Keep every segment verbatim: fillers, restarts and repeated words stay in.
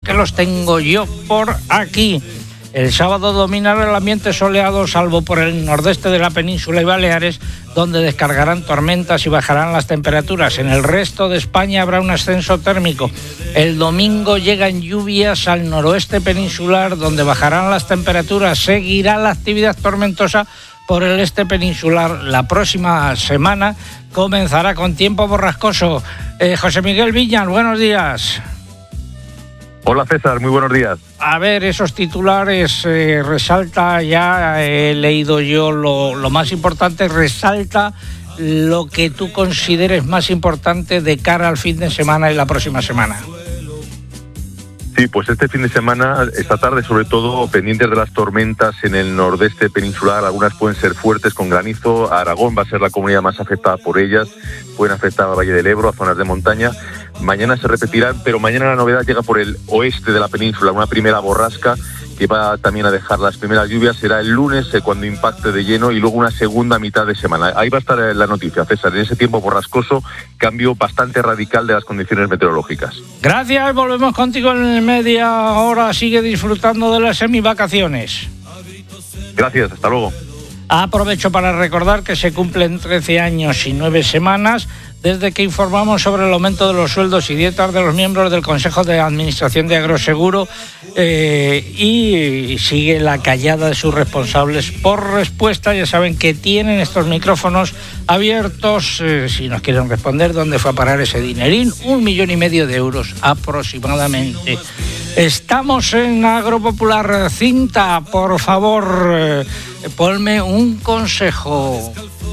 que los tengo yo por aquí. El sábado dominará el ambiente soleado, salvo por el nordeste de la península y Baleares, donde descargarán tormentas y bajarán las temperaturas. En el resto de España habrá un ascenso térmico. El domingo llegan lluvias al noroeste peninsular, donde bajarán las temperaturas. Seguirá la actividad tormentosa por el este peninsular. La próxima semana comenzará con tiempo borrascoso. Eh, José Miguel Villan, buenos días. Hola César, muy buenos días. A ver, esos titulares, eh, resalta, ya he leído yo lo, lo más importante, resalta lo que tú consideres más importante de cara al fin de semana y la próxima semana. Sí, pues este fin de semana, esta tarde sobre todo, pendientes de las tormentas en el nordeste peninsular, algunas pueden ser fuertes con granizo. Aragón va a ser la comunidad más afectada por ellas, pueden afectar al Valle del Ebro, a zonas de montaña. Mañana se repetirán, pero mañana la novedad llega por el oeste de la península, una primera borrasca que va también a dejar las primeras lluvias. Será el lunes eh, cuando impacte de lleno y luego una segunda mitad de semana. Ahí va a estar la noticia, César. En ese tiempo borrascoso, cambio bastante radical de las condiciones meteorológicas. Gracias, volvemos contigo en media hora. Sigue disfrutando de las semivacaciones. Gracias, hasta luego. Aprovecho para recordar que se cumplen trece años y nueve semanas desde que informamos sobre el aumento de los sueldos y dietas de los miembros del Consejo de Administración de Agroseguro, eh, y sigue la callada de sus responsables por respuesta. Ya saben que tienen estos micrófonos abiertos, eh, si nos quieren responder dónde fue a parar ese dinerín, un millón y medio de euros aproximadamente. Estamos en Agropopular. Cinta, por favor, eh, ponme un consejo.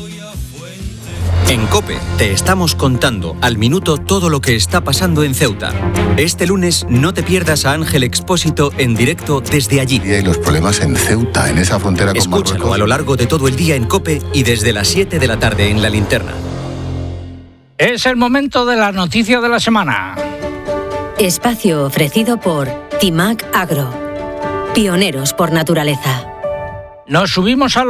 En COPE te estamos contando al minuto todo lo que está pasando en Ceuta. Este lunes no te pierdas a Ángel Expósito en directo desde allí. Y hay los problemas en Ceuta, en esa frontera con Marruecos. Escúchalo a lo largo de todo el día en COPE y desde las siete de la tarde en La Linterna. Es el momento de la noticia de la semana. Espacio ofrecido por Timac Agro. Pioneros por naturaleza. Nos subimos a